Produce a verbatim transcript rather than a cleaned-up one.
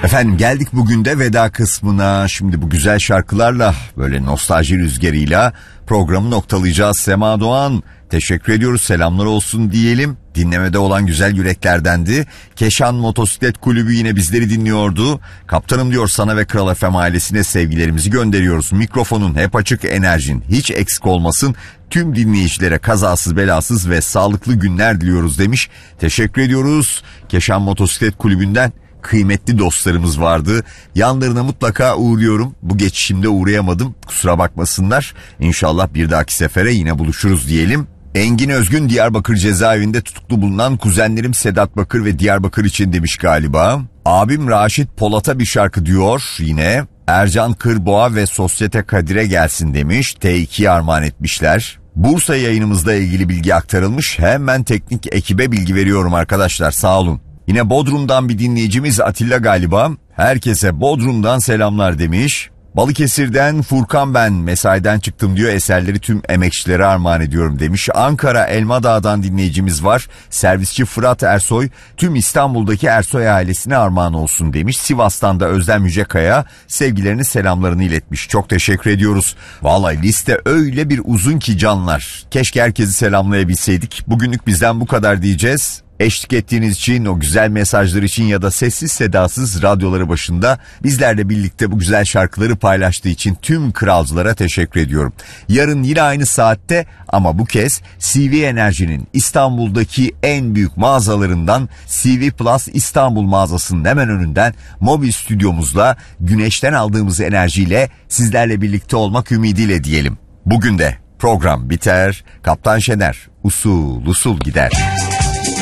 Efendim geldik bugün de veda kısmına. Şimdi bu güzel şarkılarla, böyle nostalji rüzgarıyla programı noktalayacağız. Sema Doğan, teşekkür ediyoruz, selamlar olsun diyelim. Dinlemede olan güzel yüreklerdendi. Keşan Motosiklet Kulübü yine bizleri dinliyordu. Kaptanım diyor, sana ve Kral F M ailesine sevgilerimizi gönderiyoruz. Mikrofonun hep açık, enerjin hiç eksik olmasın. Tüm dinleyicilere kazasız belasız ve sağlıklı günler diliyoruz demiş. Teşekkür ediyoruz. Keşan Motosiklet Kulübü'nden kıymetli dostlarımız vardı. Yanlarına mutlaka uğruyorum. Bu geçişimde uğrayamadım. Kusura bakmasınlar. İnşallah bir dahaki sefere yine buluşuruz diyelim. Engin Özgün, Diyarbakır cezaevinde tutuklu bulunan kuzenlerim Sedat Bakır ve Diyarbakır için demiş galiba. Abim Raşit Polat'a bir şarkı diyor yine. Ercan Kırboğa ve Sosyete Kadir'e gelsin demiş. T iki'ye armağan etmişler. Bursa yayınımızla ilgili bilgi aktarılmış. Hemen teknik ekibe bilgi veriyorum arkadaşlar, sağ olun. Yine Bodrum'dan bir dinleyicimiz Atilla galiba. Herkese Bodrum'dan selamlar demiş. Balıkesir'den Furkan, ben mesaiden çıktım diyor, eserleri tüm emekçilere armağan ediyorum demiş. Ankara Elmadağ'dan dinleyicimiz var. Servisçi Fırat Ersoy, tüm İstanbul'daki Ersoy ailesine armağan olsun demiş. Sivas'tan da Özlem Yücekaya sevgilerini, selamlarını iletmiş. Çok teşekkür ediyoruz. Vallahi liste öyle bir uzun ki canlar. Keşke herkesi selamlayabilseydik. Bugünlük bizden bu kadar diyeceğiz. Eşlik ettiğiniz için, o güzel mesajlar için ya da sessiz sedasız radyoları başında bizlerle birlikte bu güzel şarkıları paylaştığı için tüm kralcılara teşekkür ediyorum. Yarın yine aynı saatte ama bu kez C V Enerji'nin İstanbul'daki en büyük mağazalarından C V Plus İstanbul mağazasının hemen önünden mobil stüdyomuzla güneşten aldığımız enerjiyle sizlerle birlikte olmak ümidiyle diyelim. Bugün de program biter, Kaptan Şener usul usul gider.